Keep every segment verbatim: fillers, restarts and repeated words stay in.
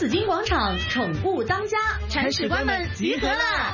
紫金廣場寵物當家，鏟屎官們集合啦！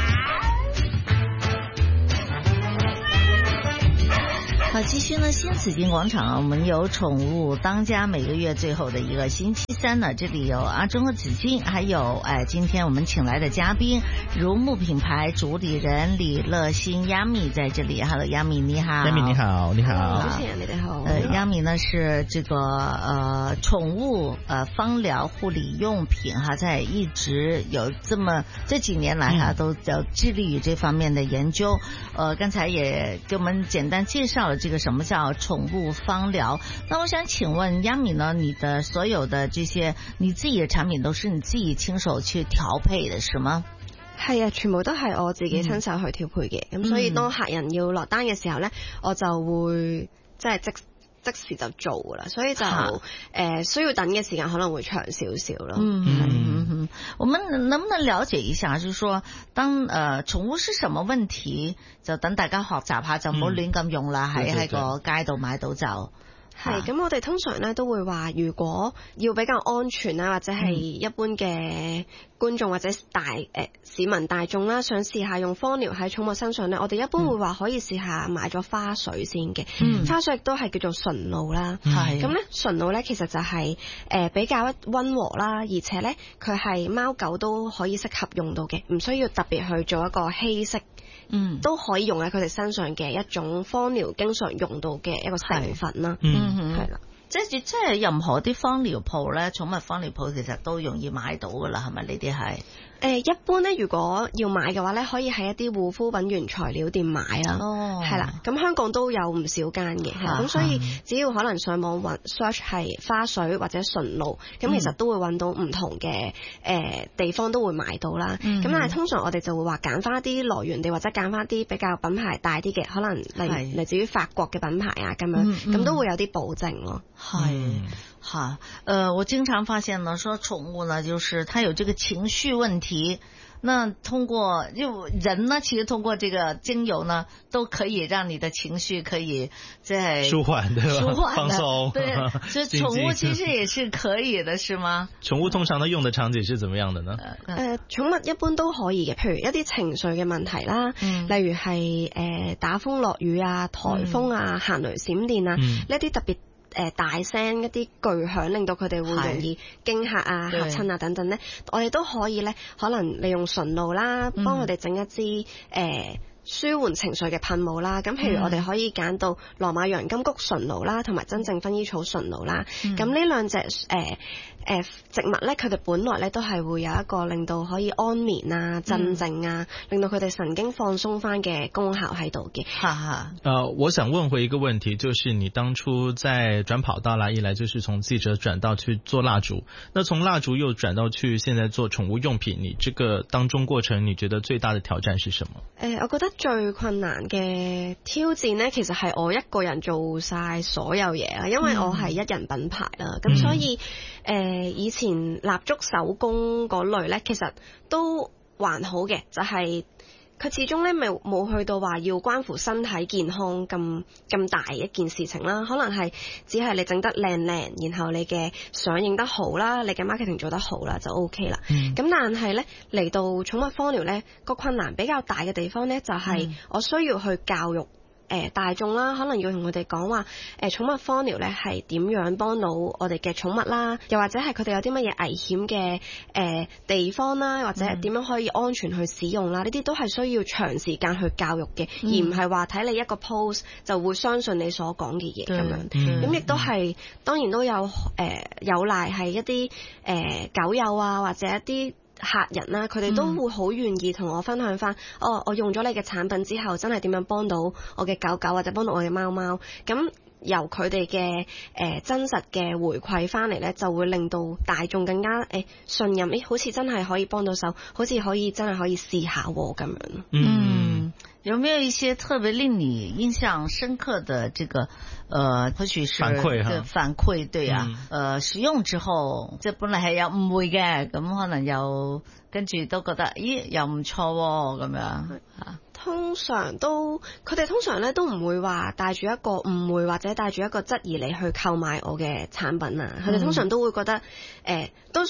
好，繼續呢，新紫金廣場，我們有寵物當家，每個月最後的一個星期三呢，這裡有阿忠和紫金，還有哎，今天我們請來的嘉賓，如沐品牌主理人李樂馨 Yummy 在這裡。Hello Yummy， 你好。 Yummy 你好，你好。 主持人你哋好。 呃 Yummy 呢是這個呃寵物呃芳療護理用品哈，在一直有這麼這幾年來哈，都有致力於這方面的研究。呃，剛才也給我們簡單介紹了這個什麼叫寵物芳療。那我想請問 Yummy 呢，你的所有的這些你自己的產品都是你自己親手去調配的，是嗎？ 係啊，全部都係我自己親手去調配嘅。咁、嗯、所以當客人要落單嘅時候呢，我就會即係即即時就做噶啦，所以就誒、啊呃、需要等嘅時間可能會長少少咯。 嗯嗯嗯，我們能不能了解一下，就是說當誒、呃、寵物是什麼問題，就等大家學習下，就唔好亂咁用啦，喺喺個街度買到就。 係，咁我哋通常咧都會話，如果要比較安全啦，或者係一般嘅觀眾或者大誒、呃、市民大眾啦，想試下用芳療喺寵物身上咧，我哋一般會話可以試下買咗花水先嘅。嗯，花水亦都係叫做純露啦。係，咁咧純露咧其實就係、是、誒、呃、比較溫和啦，而且咧佢係貓狗都可以適合用到嘅，唔需要特別去做一個稀釋。嗯，都可以用喺佢哋身上嘅一種芳療經常用到嘅一個成分啦。嗯，係啦， 即係即係任何啲芳療鋪咧，寵物芳療鋪其實都容易買到噶啦，係咪呢啲係？ 誒，一般咧，如果要買嘅話咧，可以喺一啲護膚品原材料店買啦。哦，係啦，咁香港都有唔少間嘅，咁所以只要可能上網揾 search 係花水或者純露，咁、嗯、其實都會揾到唔同嘅誒、呃、地方都會買到啦。咁、嗯、但係通常我哋就會話揀翻一啲來源地或者揀翻啲比較品牌大啲嘅，可能例如嚟自於法國嘅品牌啊咁樣，咁、嗯嗯、都會有啲保證咯。 係。哈，呃，我經常發現呢，說寵物呢，就是它有這個情緒問題，那通過就人呢，其實通過這個精油呢，都可以讓你的情緒可以在舒緩，對吧？ 舒緩放鬆， 對，所以寵物其實也是可以的，是嗎？ 寵物通常的用的場景是怎麼樣的呢？ 呃，寵物一般都可以嘅，譬如一啲情緒嘅問題啦，嗯、例如係誒、呃、打風落雨啊、颱風啊、行、嗯、雷閃電啊，呢、嗯、啲特別。誒大聲一啲巨響，令到佢哋會容易驚嚇啊、嚇親啊等等咧，我哋都可以咧，可能利用純露啦，幫佢哋整一支誒、呃、舒緩情緒嘅噴霧啦。咁譬如我哋可以揀到羅馬洋金菊純露啦，同埋真正薰衣草純露啦。咁呢兩隻誒誒植物咧，佢哋本來咧都係會有一個令到可以安眠啊、鎮靜啊，嗯、令到佢哋神經放鬆翻嘅功效喺度嘅。哈哈。 呃，我想問回一個問題，就是你當初在轉跑道啦，一來就是從記者轉到去做蠟燭，那從蠟燭又轉到去現在做寵物用品，你這個當中過程，你覺得最大的挑戰是什麼？ 誒、呃，我覺得最困難嘅挑戰呢，其實係我一個人做晒所有嘢啊，因為我係一人品牌啦，咁、嗯、所以誒、呃、以前蠟燭手工嗰類呢，其實都還好嘅，就係、是。佢始終咧未冇去到話要關乎身體健康咁咁大一件事情啦，可能係只係你整得靚靚，然後你嘅相影得好啦，你嘅 marketing 做得好啦就 OK 啦。咁、嗯、但係咧嚟到寵物芳療咧個困難比較大嘅地方咧就係我需要去教育。誒、呃、大眾啦，可能要同佢哋講話誒寵物芳療咧係點樣幫到我哋嘅寵物啦，又或者係佢哋有啲乜嘢危險嘅誒、呃、地方啦，或者點樣可以安全去使用啦，呢、嗯、啲都係需要長時間去教育嘅、嗯，而唔係話睇你一個 post 就會相信你所講嘅嘢咁樣。咁亦都係當然都有誒、呃、有賴係一啲誒、呃、狗友啊，或者一啲客人啦，佢哋都會好願意同我分享翻、嗯，哦，我用咗你嘅產品之後，真係點樣幫到我嘅狗狗或者幫到我嘅貓貓。咁由佢哋嘅誒真實嘅回饋翻嚟咧，就會令到大眾更加誒、呃、信任，誒好似真係可以幫到手，好似可以真係可以試下咁樣。 嗯，有沒有一些特別令你印象深刻的這個，呃，或許是反饋哈？ 反饋對啊，嗯、呃，使用之後即係本嚟係有誤會嘅，咁可能又跟住都覺得，咦，又唔錯咁樣啊。 通常都，佢哋通常咧都唔會話帶住一個誤會或者帶住一個質疑嚟去購買我嘅產品啊。佢哋通常都會覺得，誒、呃，都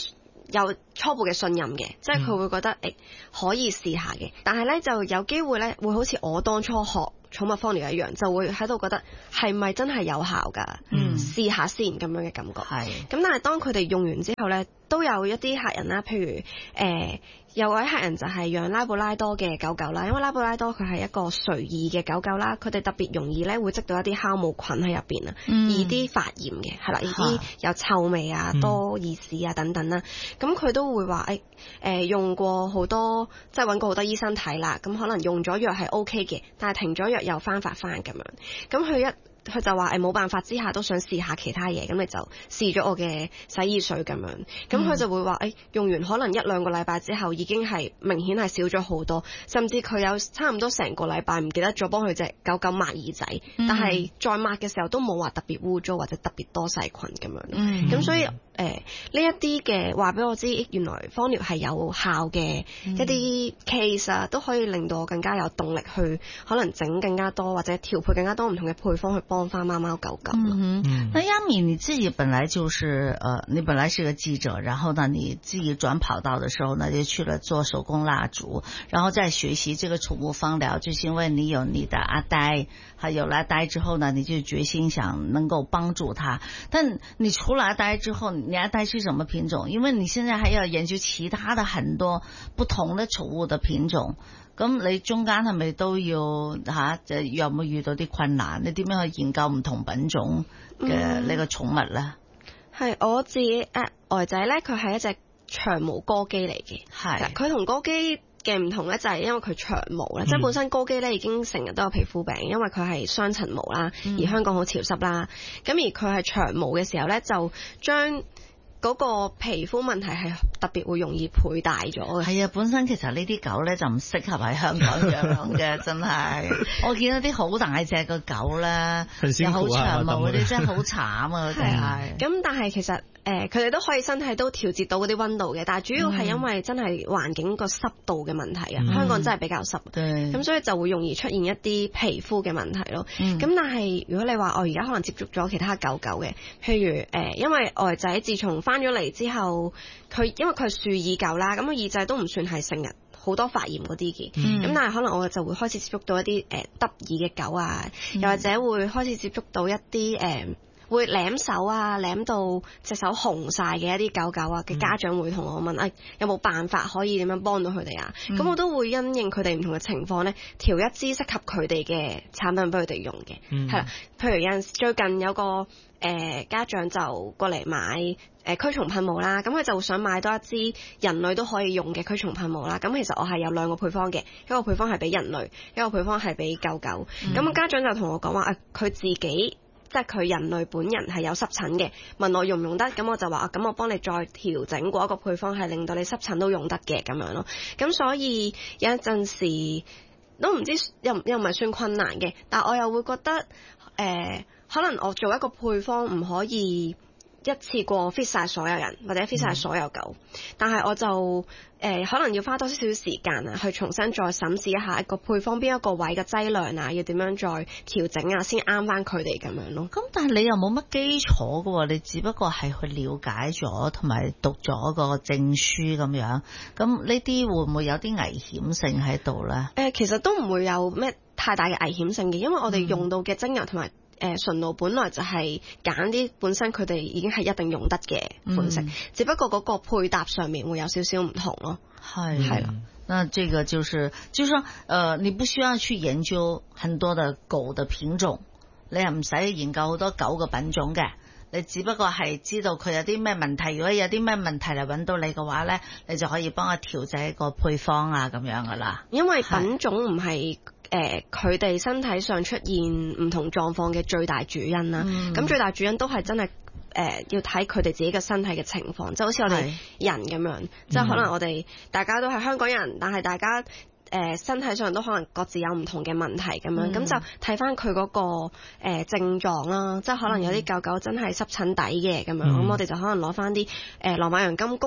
有初步嘅信任嘅，即係佢會覺得誒、嗯欸、可以試下嘅，但係咧就有機會咧會好似我當初學寵物芳療一樣，就會喺度覺得係咪真係有效㗎？嗯，試下先咁樣嘅感覺。係。咁但係當佢哋用完之後咧，都有一啲客人啦，譬如誒、呃、有位客人就係養拉布拉多嘅狗狗啦，因為拉布拉多佢係一個隨意嘅狗狗啦，佢哋特別容易咧會積到一啲酵母菌喺入邊啊，易啲發炎嘅，係啦，易啲有臭味啊、嗯、多耳屎啊等等啦。咁佢都會話誒誒用過好多，即係揾過好多醫生睇啦，咁可能用咗藥係 O K 嘅，但係停咗藥又翻發翻咁樣。咁佢一佢就話誒冇辦法之下都想試下其他嘢，咁你就試咗我嘅洗耳水咁樣，咁佢就會話誒、欸、用完可能一兩個禮拜之後已經係明顯係少咗好多，甚至佢有差唔多成個禮拜唔記得咗幫佢隻狗狗抹耳仔，嗯、但係再抹嘅時候都冇話特別污糟或者特別多細菌咁樣，咁、嗯、所以誒呢一啲嘅話俾我知，原來芳療係有效嘅一啲 case 啊，都可以令到我更加有動力去可能整更加多或者調配更加多唔同嘅配方去幫幫翻貓貓狗狗。 嗯嗯，那亞米你自己本來就是呃，你本來是個記者，然後呢你自己轉跑道的時候呢，就去了做手工蠟燭，然後再學習這個寵物芳療，就是因為你有你的阿呆，還有了阿呆之後呢，你就決心想能夠幫助他。但你除了阿呆之後，你阿呆是什麼品種？因為你現在還要研究其他的很多不同的寵物的品種。咁你中間係咪都要吓？就、啊、有冇遇到啲困難？你點樣去研究唔同品種嘅呢個寵物咧？ 係、嗯、我自己誒，呆仔咧，佢係一隻長毛哥基嚟嘅。係佢同哥基嘅唔同咧，就係因為佢長毛咧，即、嗯、係本身哥基咧已經成日都有皮膚病，因為佢係雙層毛啦，而香港好潮濕啦。咁、嗯、而佢係長毛嘅時候咧，就將嗰個皮膚問題係特別會容易倍大咗嘅。係啊，本身其實呢啲狗咧就唔適合喺香港養嘅，真係。我見到啲好大隻嘅狗咧，又好長毛嗰啲，真係好慘啊！真係。咁但係其實誒，佢哋都可以身體都調節到嗰啲溫度嘅，但係主要係因為真係環境個濕度嘅問題啊、嗯。香港真係比較濕，咁所以就會容易出現一啲皮膚嘅問題咯。咁、嗯、但係如果你話我而家可能接觸咗其他狗狗嘅，譬如誒、呃，因為呆仔自從翻咗嚟之後，佢因為佢係樹耳狗啦，咁個耳仔都唔算係成日好多發炎嗰啲嘅。咁、嗯、但係可能我就會開始接觸到一啲誒耷耳嘅狗啊、嗯，又或者會開始接觸到一啲誒。呃會舐手啊，舐到隻手紅晒嘅一啲狗狗啊嘅家長會同我問，誒、嗯哎、有冇辦法可以點樣幫到佢哋啊？咁、嗯、我都會因應佢哋唔同嘅情況咧，調一支適合佢哋嘅產品俾佢哋用嘅。係、嗯、啦，譬如有陣時最近有個誒、呃、家長就過嚟買誒驅蟲噴霧啦，咁佢就想買多一支人類都可以用嘅驅蟲噴霧啦。咁其實我係有兩個配方嘅，一個配方係俾人類，一個配方係俾狗狗。咁、嗯、家長就同我講話，誒、啊、佢自己。即係佢人類本人係有濕疹嘅，問我用唔用得，咁我就話啊，咁我幫你再調整過一個配方，係令到你濕疹都用得嘅咁樣咯。咁所以有一陣時都唔知又又唔係算困難嘅，但我又會覺得誒、呃，可能我做一個配方唔可以一次過 fit 晒所有人或者 fit 晒所有狗，嗯、但係我就誒、呃、可能要花多少少時間啊，去重新再審視一下一個配方邊一個位嘅劑量啊，要點樣再調整啊，先啱翻佢哋咁樣咯。咁但係你又冇乜基礎㗎，你只不過係去了解咗同埋讀咗個證書咁樣，咁呢啲會唔會有啲危險性喺度咧？誒、呃，其實都唔會有咩太大嘅危險性嘅，因為我哋用到嘅精油同埋。誒純露本來就係揀啲本身佢哋已經係一定用得嘅款式、嗯，只不過嗰個配搭上面會有少少唔同咯。係係啦，那這個就是，就是說，呃，你不需要去研究很多的狗的品種，你係唔使研究好多狗嘅品種嘅，你只不過係知道佢有啲咩問題，如果有啲咩問題嚟揾到你嘅話咧，你就可以幫我調製個配方啊咁樣噶啦。因為品種唔係。誒佢哋身體上出現唔同狀況嘅最大主因啦，咁、嗯、最大主因都係真係誒、呃、要睇佢哋自己嘅身體嘅情況，就好似我哋人咁樣，即係、就是、可能我哋大家都係香港人，但係大家誒、呃、身體上都可能各自有唔同嘅問題咁樣，咁、嗯、就睇翻佢嗰個誒、呃、症狀啦，即係可能有啲狗狗真係濕疹底嘅咁樣，咁、嗯、我哋就可能攞翻啲誒羅馬洋甘菊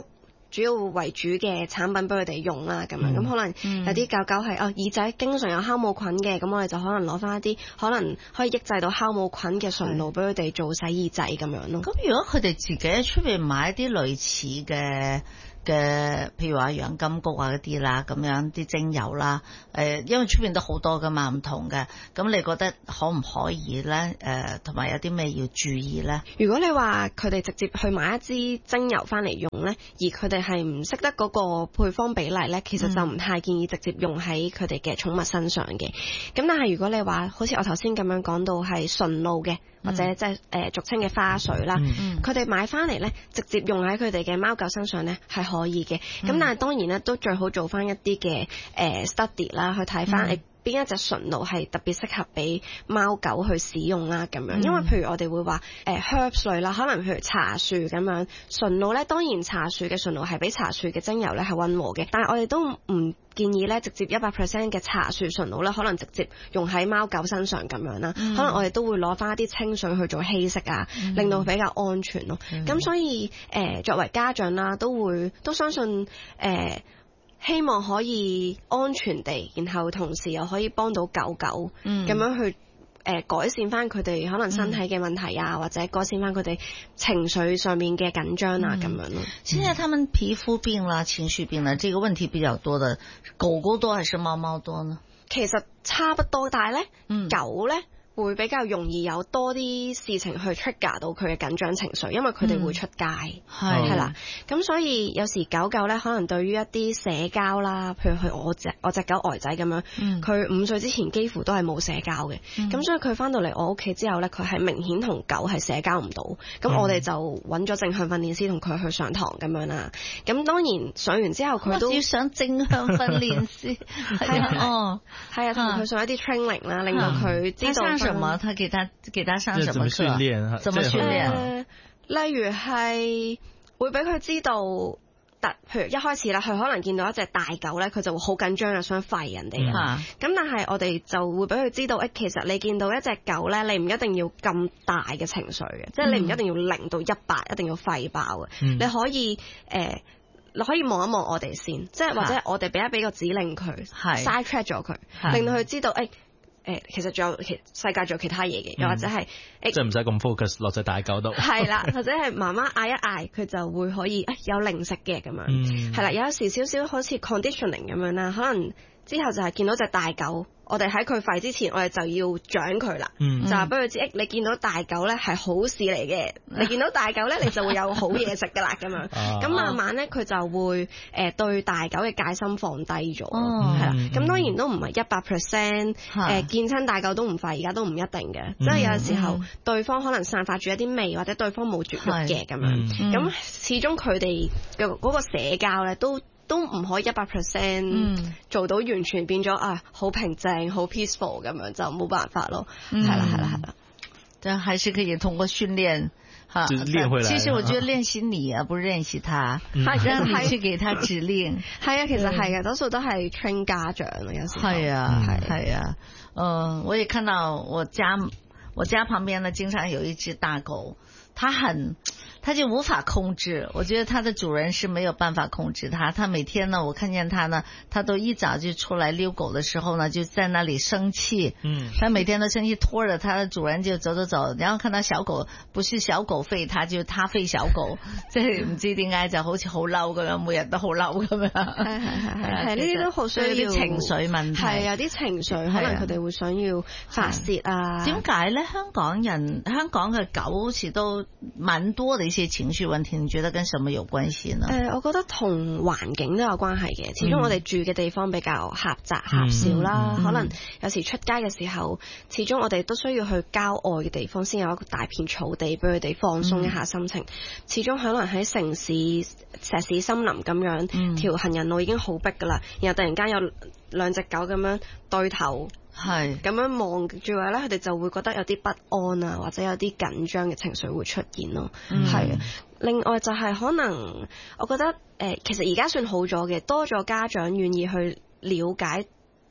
主要為主嘅產品俾佢哋用啦，咁樣咁、嗯、可能有啲狗狗係哦耳仔經常有酵母菌嘅，咁我哋就可能攞翻一啲可能可以抑制到酵母菌嘅純露俾佢哋做洗耳仔咁樣咯。 咁如果佢哋自己喺出邊買一啲類似嘅嘅，譬如話養金菊啊嗰啲啦，咁樣啲精油啦，誒，因為出邊都好多噶嘛，唔同嘅，咁你覺得可唔可以咧？誒，同埋有啲咩要注意咧？ 如果你話佢哋直接去買一支精油翻嚟用咧，而佢哋係唔識得嗰個配方比例咧，其實就唔太建議直接用喺佢哋嘅寵物身上嘅。咁但係如果你話好似我頭先咁樣講到係純露嘅，或者即係誒俗稱嘅花水啦，佢哋、嗯、買翻嚟咧，直接用喺佢哋嘅貓狗身上咧係可以嘅。咁、嗯、但係當然咧，都最好做翻一啲嘅誒 study 啦，去睇翻誒邊一隻純露係特別適合俾貓狗去使用啦咁樣。嗯、因為譬如我哋會話誒、呃、herbs 類啦，可能譬如茶樹咁樣純露咧，當然茶樹嘅純露係比茶樹嘅精油咧係溫和嘅，但係我哋都唔建議咧直接一百 percent 嘅茶樹純露咧，可能直接用喺貓狗身上咁樣啦。嗯、可能我哋都會攞翻一啲清水去做稀釋啊，嗯、令到比較安全咯。咁、嗯、所以誒、呃、作為家長啦，都會都相信誒、呃、希望可以安全地，然後同時又可以幫到狗狗咁、嗯、樣去誒、呃、改善翻佢哋可能身體嘅問題啊，嗯、或者改善翻佢哋情緒上面嘅緊張啊咁、嗯、樣咯。 現在他們皮膚病啦、情緒病啦，這個問題比較多的，狗狗多還是貓貓多呢？ 其實差不多，但係咧，嗯、狗咧會比較容易有多啲事情去 trigger 到佢嘅緊張情緒，因為佢哋會出街，係係啦。咁所以有時狗狗咧，可能對於一啲社交啦，譬如佢我隻我隻狗呆仔咁樣，佢、嗯、五歲之前幾乎都係冇社交嘅。咁、嗯、所以佢翻到嚟我屋企之後咧，佢係明顯同狗係社交唔到。咁、嗯、我哋就揾咗正向訓練師同佢去上堂咁樣啦。咁當然上完之後佢都要上正向訓練師，係啊，哦，係啊，同佢上一啲 training 啦，令到佢知道。 什麼？他給他給他上什麼課？ 怎麼訓練？ 怎麼訓練？ 呃、例如係會俾佢知道，特譬如一開始啦，佢可能見到一隻大狗咧，佢就會好緊張啊，想吠人哋嘅。咁、嗯、但係我哋就會俾佢知道，誒，其實你見到一隻狗咧，你唔一定要咁大嘅情緒嘅，即係、嗯、你唔一定要零到一百，一定要吠爆嘅。嗯、你可以誒。呃你可以望一望我哋先，即係或者我哋俾一俾個指令佢，side track 咗佢，令到佢知道誒誒、欸，其實仲有其世界仲有其他嘢嘅，又、嗯、或者係誒， 即係唔使咁 focus 落隻大狗度。係啦，或者係媽媽嗌一嗌，佢就會可以誒、欸、有零食嘅咁樣，係啦、嗯，有時少少好似 conditioning 咁樣啦，可能之後就係見到隻大狗。我哋喺佢吠之前，我哋就要獎佢啦，嗯、就話俾佢知，誒，你見到大狗咧係好事嚟嘅，你見到大狗咧，你就會有好嘢食噶啦，咁樣，咁、啊、慢慢咧佢就會誒、呃、對大狗嘅戒心放低咗，係啦、嗯，咁當然都唔係一百 percent，誒見親大狗都唔吠，而家都唔一定嘅，即係、嗯、有時候對方可能散發住一啲味，或者對方冇絕育嘅咁樣，咁、嗯、始終佢哋嘅嗰個社交咧都。都唔可以一百 percent 做到完全變咗啊，好平靜、好 peaceful 咁樣就冇辦法咯。係啦、嗯，係啦，係啦。 但還是可以通過訓練哈， 就練回來。 其實我覺得練習你啊，不是練習他，係、嗯、讓你去給他指令。係啊，其實係嘅，多數都係 train 家長咯，有時候。係啊，係係啊。嗯，我也看到我家我家旁邊呢，經常有一隻大狗，它很。它就無法控制，我覺得它的主人是沒有辦法控制它。它每天呢，我看見它呢，它都一早就出來遛狗的時候呢，就在那裡生氣。嗯，它每天都生氣，拖着它的主人就走走走，然後看到小狗，不是小狗吠它，就它吠小狗，即係唔知點解就好似好嬲咁樣，每日都好嬲咁樣。係係係係，呢啲都好需要啲情緒問題。係有啲情緒，可能佢哋會想要發洩啊。點解咧？香港人香港嘅狗好似都蠻多的。一些情緒問題，你覺得跟什麼有關係呢？誒、呃，我覺得同環境都有關係嘅。始終我哋住嘅地方比較狹窄狹小啦，嗯、可能有時出街嘅時候，始終我哋都需要去郊外嘅地方，先有一個大片草地俾佢哋放鬆一下心情。嗯、始終可能喺城市石屎森林咁樣，嗯、條行人路已經好逼噶啦，然後突然間有兩隻狗咁樣對頭。係咁樣望住話咧，佢哋就會覺得有啲不安啊，或者有啲緊張嘅情緒會出現咯。係、嗯，另外就係可能，我覺得誒、呃，其實而家算好咗嘅，多咗家長願意去了解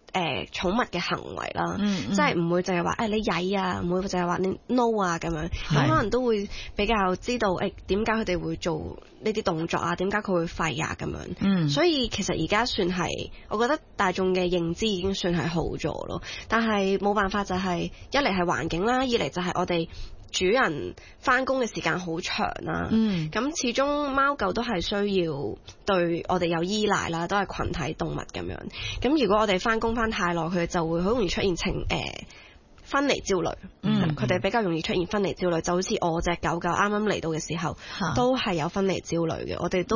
誒寵物嘅行為啦， 嗯嗯、 即係唔會淨係話誒你曳啊，唔會淨係話你 no 啊咁樣，咁可能都會比較知道誒點解佢哋會做呢啲動作啊，點解佢會吠啊咁樣。嗯，所以其實而家算係，我覺得大眾嘅認知已經算係好咗咯。但係冇辦法就係、是、一嚟係環境啦，二嚟就係我哋主人翻工嘅時間好長啦。嗯，咁始終貓狗都係需要對我哋有依賴啦，都係群體動物咁樣。咁如果我哋翻工翻太耐，佢就會好容易出現情誒、呃、分離焦慮。嗯，佢哋比較容易出現分離焦慮，就好似我隻狗狗啱啱嚟到嘅時候，都係有分離焦慮嘅。我哋都